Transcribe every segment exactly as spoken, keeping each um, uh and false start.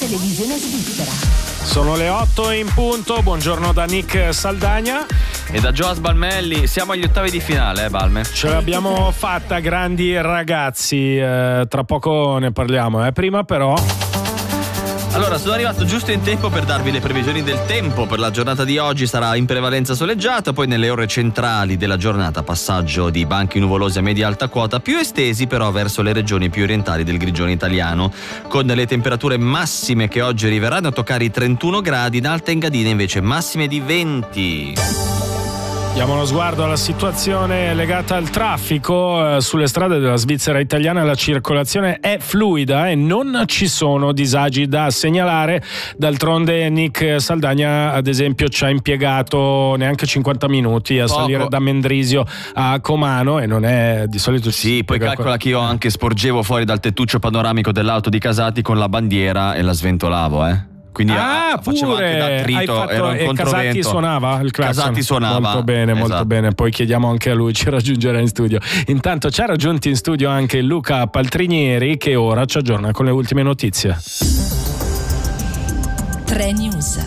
televisione svizzera. Sono le otto in punto, buongiorno da Nick Saldagna e da Joas Balmelli. Siamo agli ottavi di finale, eh Balme? Ce l'abbiamo fatta, grandi ragazzi, eh, tra poco ne parliamo, eh. Prima però... Allora, sono arrivato giusto in tempo per darvi le previsioni del tempo. Per la giornata di oggi sarà in prevalenza soleggiata, poi nelle ore centrali della giornata passaggio di banchi nuvolosi a media-alta quota, più estesi però verso le regioni più orientali del grigione italiano, con le temperature massime che oggi arriveranno a toccare i trentuno gradi, in Alta Engadina invece massime di venti. Diamo uno sguardo alla situazione legata al traffico. Eh, sulle strade della Svizzera italiana la circolazione è fluida e non ci sono disagi da segnalare. D'altronde Nick Saldagna ad esempio ci ha impiegato neanche cinquanta minuti a Poco. salire da Mendrisio a Comano, e non è di solito... Sì, poi calcola che io anche sporgevo fuori dal tettuccio panoramico dell'auto di Casati con la bandiera e la sventolavo, eh. Quindi ah, ah, facevo pure anche da trito, fatto, ero in e controvento. Casati suonava il clacson. Casati suonava. Molto bene, molto esatto. bene. Poi chiediamo anche a lui, ci raggiungerà in studio. Intanto ci ha raggiunti in studio anche Luca Paltrinieri, che ora ci aggiorna con le ultime notizie. tre News.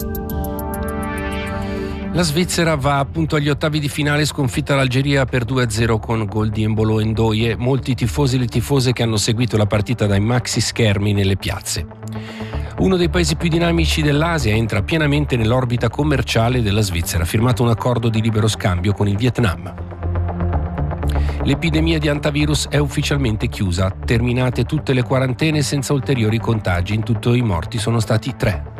La Svizzera va appunto agli ottavi di finale, sconfitta l'Algeria per due a zero con gol di Embolo e Ndoye. Molti tifosi e le tifose che hanno seguito la partita dai maxi schermi nelle piazze. Uno dei paesi più dinamici dell'Asia entra pienamente nell'orbita commerciale della Svizzera, ha firmato un accordo di libero scambio con il Vietnam. L'epidemia di antivirus è ufficialmente chiusa, terminate tutte le quarantene senza ulteriori contagi, in tutto i morti sono stati tre.